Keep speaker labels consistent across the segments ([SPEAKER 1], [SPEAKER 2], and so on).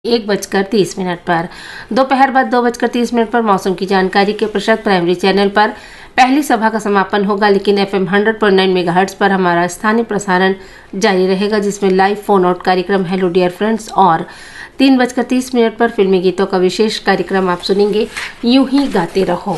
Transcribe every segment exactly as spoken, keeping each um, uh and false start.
[SPEAKER 1] एक बजकर तीस मिनट पर दोपहर बाद दो बजकर तीस मिनट पर मौसम की जानकारी के पश्चात प्राइमरी चैनल पर पहली सभा का समापन होगा, लेकिन FM hundred point nine megahertz पर हमारा स्थानीय प्रसारण जारी रहेगा, जिसमें लाइव फोन आउट कार्यक्रम हेलो डियर फ्रेंड्स और तीन बजकर तीस मिनट पर फिल्मी गीतों का विशेष कार्यक्रम आप सुनेंगे, यूं ही गाते रहो।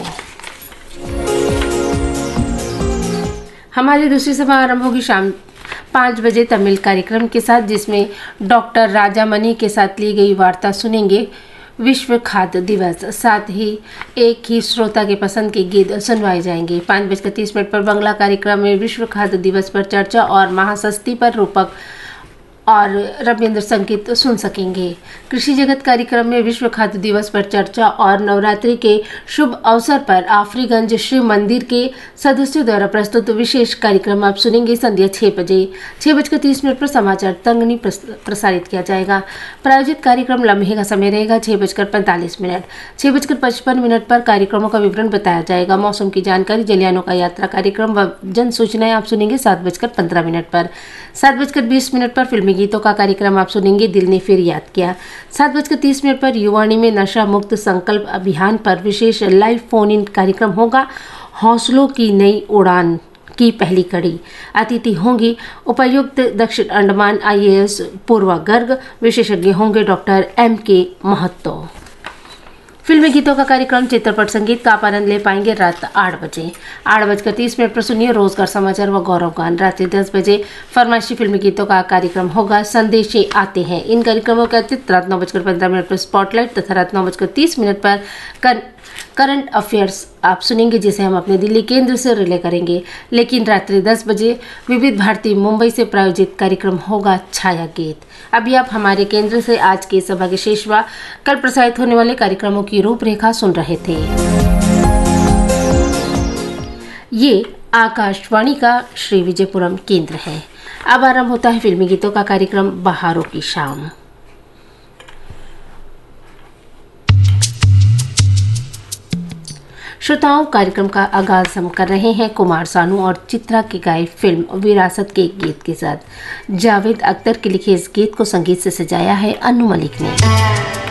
[SPEAKER 1] हमारी दूसरी सभा आरंभ होगी शाम पाँच बजे तमिल कार्यक्रम के साथ, जिसमें डॉक्टर राजामणि के साथ ली गई वार्ता सुनेंगे, विश्व खाद्य दिवस। साथ ही एक ही श्रोता के पसंद के गीत सुनवाए जाएंगे। पाँच बजकर तीस मिनट पर बंगला कार्यक्रम में विश्व खाद्य दिवस पर चर्चा और महाषष्ठी पर रूपक और रविंद्र संगीत सुन सकेंगे। कृषि जगत कार्यक्रम में विश्व खाद्य दिवस पर चर्चा और नवरात्रि के शुभ अवसर पर आफरीगंज शिव मंदिर के सदस्यों द्वारा प्रस्तुत विशेष कार्यक्रम आप सुनेंगे संध्या छह बजे। छह बजकर तीस मिनट पर समाचार तंगनी प्रसारित किया जाएगा। प्रायोजित कार्यक्रम लम्हे का समय रहेगा छह बजकर पैंतालीस मिनट। छह बजकर पचपन मिनट पर कार्यक्रमों का विवरण बताया जाएगा। मौसम की जानकारी, जलियानों का यात्रा कार्यक्रम व जन सूचनाएं आप सुनेंगे सात बजकर पंद्रह मिनट पर। सात बजकर बीस मिनट पर फिल्मी गीतों का कार्यक्रम आप सुनेंगे, दिल ने फिर याद किया। सात बजकर तीस मिनट पर युवाणी में नशा मुक्त संकल्प अभियान पर विशेष लाइव फोन इन कार्यक्रम होगा, हौसलों की नई उड़ान की पहली कड़ी। अतिथि होंगी उपायुक्त दक्षिण अंडमान आईएएस पूर्वा गर्ग। विशेषज्ञ होंगे डॉक्टर एम के महतो। फिल्मी गीतों का कार्यक्रम चित्रपट संगीत का आप आनंद ले पाएंगे रात आठ बजे। आठ बजकर तीस मिनट पर सुनिए रोजगार समाचार व गौरव गान। रात्रि दस बजे फरमाइशी फिल्मी गीतों का कार्यक्रम होगा, संदेशे आते हैं। इन कार्यक्रमों का अतिरिक्त रात नौ बजकर पंद्रह मिनट पर स्पॉटलाइट तथा रात नौ बजकर तीस मिनट पर कर, करंट अफेयर्स आप सुनेंगे, जिसे हम अपने दिल्ली केंद्र से रिले करेंगे। लेकिन रात्रि दस बजे विविध भारती मुंबई से प्रायोजित कार्यक्रम होगा छाया गीत। अभी आप हमारे केंद्र से आज के सभा के शेष व कल प्रसारित होने वाले कार्यक्रमों की रूपरेखा सुन रहे थे। ये आकाशवाणी का श्री विजयपुरम केंद्र है। अब आरंभ होता है फिल्मी गीतों का कार्यक्रम बहारों की शाम। श्रोताओं, कार्यक्रम का आगाज हम कर रहे हैं कुमार सानू और चित्रा की गाई फिल्म विरासत के गीत के साथ। जावेद अख्तर के लिखे इस गीत को संगीत से सजाया है अनु मलिक ने।